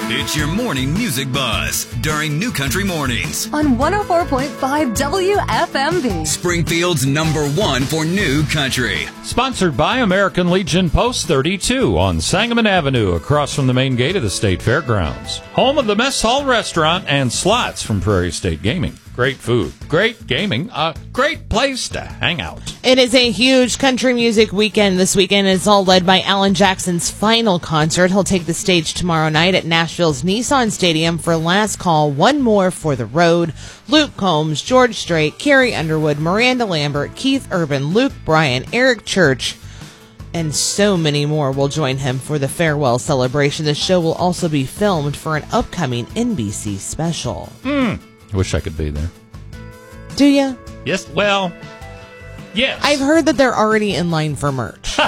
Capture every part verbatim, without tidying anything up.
It's your morning music buzz during New Country Mornings on one oh four point five W F M B. Springfield's number one for New Country. Sponsored by American Legion Post thirty-two on Sangamon Avenue across from the main gate of the State Fairgrounds. Home of the Mess Hall Restaurant and slots from Prairie State Gaming. Great food, great gaming, a great place to hang out. It is a huge country music weekend this weekend. It's all led by Alan Jackson's final concert. He'll take the stage tomorrow night at Nashville's Nissan Stadium for Last Call, One More for the Road. Luke Combs, George Strait, Carrie Underwood, Miranda Lambert, Keith Urban, Luke Bryan, Eric Church, and so many more will join him for the farewell celebration. The show will also be filmed for an upcoming N B C special. Hmm. I wish I could be there. Do you? Yes. Well, yes. I've heard that they're already in line for merch.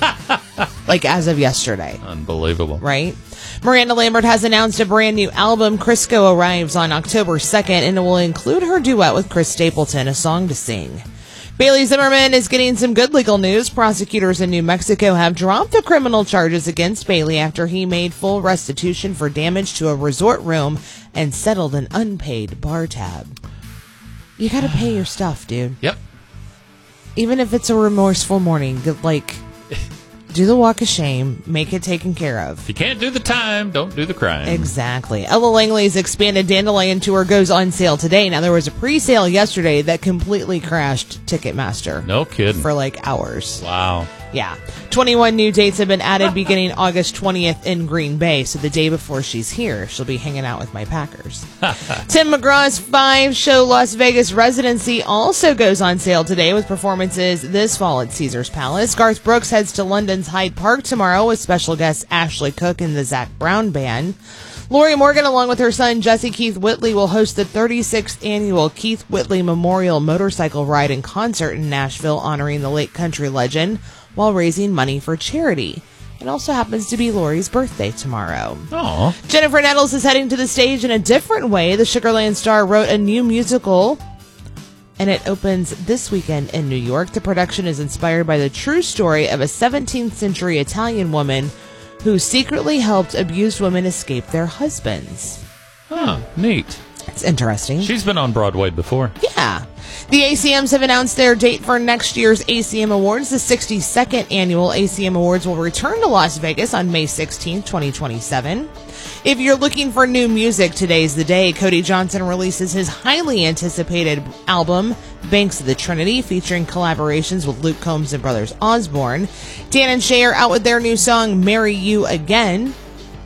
Like as of yesterday. Unbelievable. Right? Miranda Lambert has announced a brand new album. Crisco arrives on October second, and it will include her duet with Chris Stapleton, A Song to Sing. Bailey Zimmerman is getting some good legal news. Prosecutors in New Mexico have dropped the criminal charges against Bailey after he made full restitution for damage to a resort room and settled an unpaid bar tab. You gotta pay your stuff, dude. Yep. Even if it's a remorseful morning, like, do the walk of shame, make it taken care of. If you can't do the time, don't do the crime. Exactly. Ella Langley's expanded Dandelion tour goes on sale today. Now, there was a pre-sale yesterday that completely crashed Ticketmaster. No kidding. For like hours. Wow. Yeah. twenty-one new dates have been added beginning August twentieth in Green Bay. So the day before she's here, she'll be hanging out with my Packers. Tim McGraw's five-show Las Vegas residency also goes on sale today with performances this fall at Caesars Palace. Garth Brooks heads to London's Hyde Park tomorrow with special guest Ashley Cook and the Zac Brown Band. Lori Morgan, along with her son Jesse Keith Whitley, will host the thirty-sixth annual Keith Whitley Memorial Motorcycle Ride and Concert in Nashville, honoring the late country legend while raising money for charity. It also happens to be Lori's birthday tomorrow. Aww. Jennifer Nettles is heading to the stage in a different way. The Sugarland star wrote a new musical, and it opens this weekend in New York. The production is inspired by the true story of a seventeenth century Italian woman who secretly helped abused women escape their husbands. Huh, neat. It's interesting. She's been on Broadway before. Yeah. The A C Ms have announced their date for next year's A C M Awards. The sixty-second annual A C M Awards will return to Las Vegas on May sixteenth, twenty twenty-seven. If you're looking for new music, today's the day. Cody Johnson releases his highly anticipated album, Banks of the Trinity, featuring collaborations with Luke Combs and Brothers Osborne. Dan and Shay are out with their new song, Marry You Again,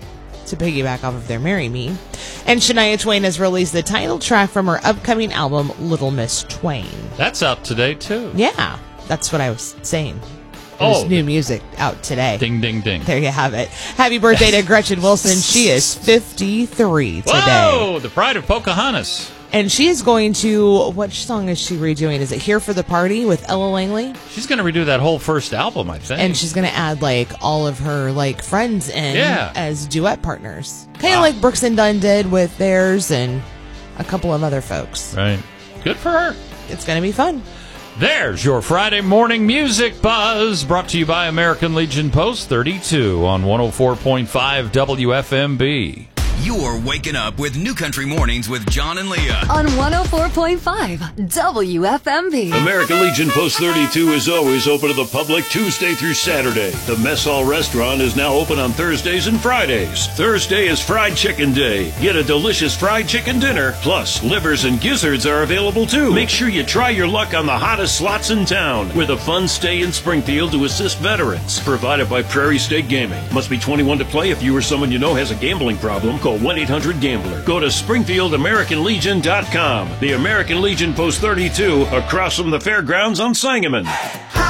to piggyback off of their Marry Me. And Shania Twain has released the title track from her upcoming album, Little Miss Twain. That's out today, too. Yeah, that's what I was saying. Oh. There's new music out today. Ding, ding, ding. There you have it. Happy birthday to Gretchen Wilson. She is fifty-three today. Whoa, the pride of Pocahontas. And she is going to, what song is she redoing? Is it Here for the Party with Ella Langley? She's going to redo that whole first album, I think. And she's going to add, like, all of her, like, friends in Yeah. as duet partners. Kind of Wow. like Brooks and Dunn did with theirs and a couple of other folks. Right. Good for her. It's going to be fun. There's your Friday morning music buzz, brought to you by American Legion Post thirty-two on one oh four point five W F M B. You're waking up with New Country Mornings with John and Leah on one oh four point five W F M B. American Legion Post thirty-two is always open to the public Tuesday through Saturday. The Mess Hall Restaurant is now open on Thursdays and Fridays. Thursday is Fried Chicken Day. Get a delicious fried chicken dinner, plus livers and gizzards are available too. Make sure you try your luck on the hottest slots in town with a fun stay in Springfield to assist veterans. Provided by Prairie State Gaming. Must be twenty-one to play. If you or someone you know has a gambling problem, call one eight hundred gambler. Go to Springfield American Legion dot com. The American Legion Post thirty-two across from the fairgrounds on Sangamon.